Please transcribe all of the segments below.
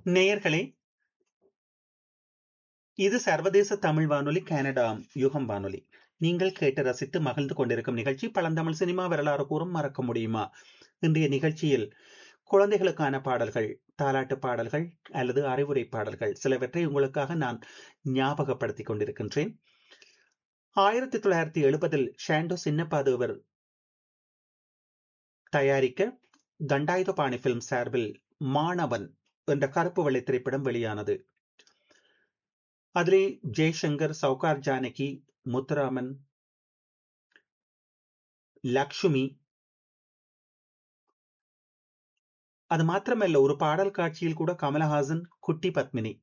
நேயர்களே, இது சர்வதேச தமிழ் வானொலி கனடா யுகம் வானொலி. நீங்கள் கேட்டு ரசித்து மகிழ்ந்து கொண்டிருக்கும் நிகழ்ச்சி பழந்தமிழ் சினிமா வரலாறு கூறும் மறக்க முடியுமா? இன்றைய நிகழ்ச்சியில் குழந்தைகளுக்கான பாடல்கள், தாலாட்டு பாடல்கள் அல்லது அறிவுரை பாடல்கள் சிலவற்றை உங்களுக்காக நான் ஞாபகப்படுத்திக் கொண்டிருக்கின்றேன். 1970 ஷாண்டோ சின்னப்பாதேவர் தயாரிக்க தண்டாயுதபாணி பிலிம் சார்பில் மாணவன் என்ற கருப்பு வெள்ளை திரைப்படம் வெளியானது. அதிலே ஜெய்சங்கர், சௌகார் ஜானகி, முத்துராமன், லக்ஷ்மி, அது மாத்திரமல்ல ஒரு பாடல் காட்சியில் கூட கமலஹாசன், குட்டி பத்மினி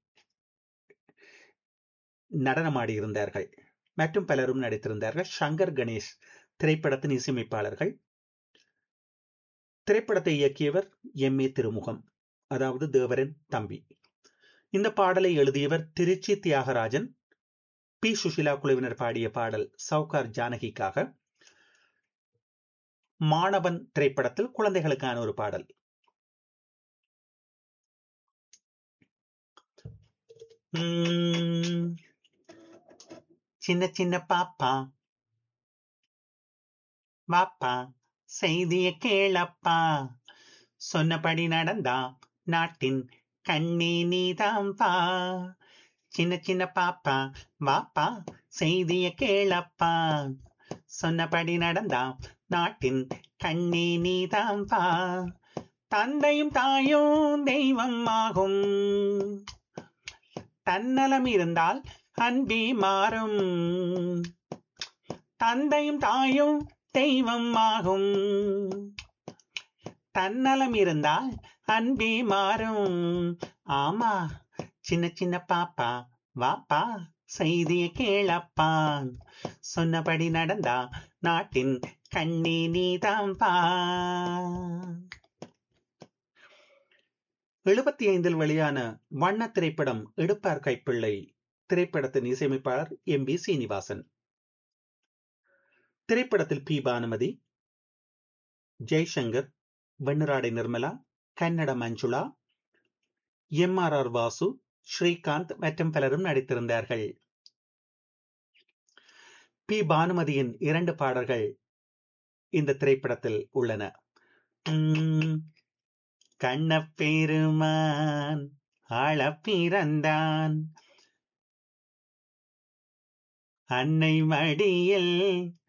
நடனமாடி இருந்தார்கள். மற்றும் பலரும் நடித்திருந்தார்கள். சங்கர் கணேஷ் திரைப்படத்தின் இசையமைப்பாளர்கள். திரைப்படத்தை இயக்கியவர் எம் ஏ திருமுகம், அதாவது தேவரன் தம்பி. இந்த பாடலை எழுதியவர் திருச்சி தியாகராஜன். பி சுஷிலா குழுவினர் பாடிய பாடல் சௌகார் ஜானகிக்காக. மாணவன் திரைப்படத்தில் குழந்தைகளுக்கான ஒரு பாடல். சின்ன சின்ன பாப்பா வாப்பா, செய்திய கேளப்பா, சொன்னபடி நடந்தா நாட்டின் கண்ணே நீதாம்பா. சின்ன சின்ன பாப்பா வாப்பா, செய்திய கேளப்பா, சொன்னபடி நடந்தா நாட்டின் கண்ணே நீதாம்பா. தந்தையும் தாயும் தெய்வம் ஆகும், தன்னலம் இருந்தால் அன்பே மாறும். தந்தையும் தாயும் தெய்வம் ஆகும், தன்னலம் இருந்தால் அன்பே மாறும். ஆமா, சின்ன சின்ன பாப்பா வாப்பா, செய்திய கேளப்பா, சொன்னபடி நடந்தா நாட்டின் கண்ணே நீதாம்பா. 75 வெளியான வண்ண திரைப்படம் எடுப்பார் கைப்பிள்ளை. திரைப்படத்தின் இசையமைப்பாளர் எம் பி சீனிவாசன். திரைப்படத்தில் பி பானுமதி, ஜெய்சங்கர், வெண்ணிராடை நிர்மலா, கன்னட மஞ்சுளா, எம்.ஆர்.ஆர். வாசு, ஸ்ரீகாந்த் மற்றும் பலரும் நடித்திருந்தார்கள். பி பானுமதியின் 2 பாடல்கள் இந்த திரைப்படத்தில் உள்ளன. கண்ணப்பெருமான் ஆள பிறந்தான், அன்னை மடியில்